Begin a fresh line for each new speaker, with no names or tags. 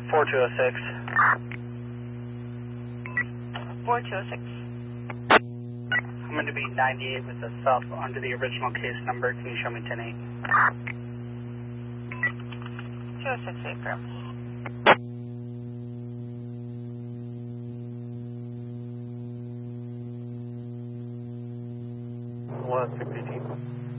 4206.
4206.
I'm going to be 98 with the sub under the original case number. Can you show me 10-8?
206 affirm.
One 16.